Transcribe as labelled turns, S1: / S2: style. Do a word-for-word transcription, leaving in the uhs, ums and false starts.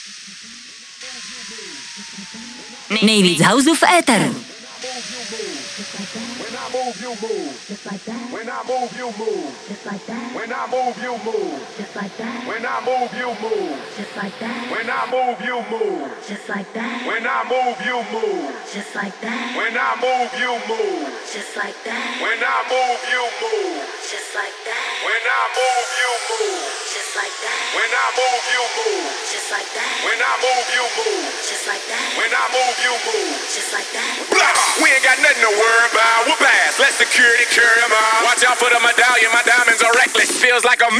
S1: Nejvíc houseu v éteru.
S2: When I move, you move. Just like that. When I move, you move. Just like that. When I move, you move. Just like that. When I move, you move. Just like that. When I move, you move. Just like that. When I move, you move. Just like that. When I move, you move. Just like that. When I move, you move. Just like that. When I move, you move. Just like that. When I move, you move. Just like that. When I move, you move. Just like that. When I move, you move. Just like that. Blah! We ain't got nothing to worry about. We'll pass. Let security carry them out. Watch out for the medallion. My diamonds are reckless. Feels like a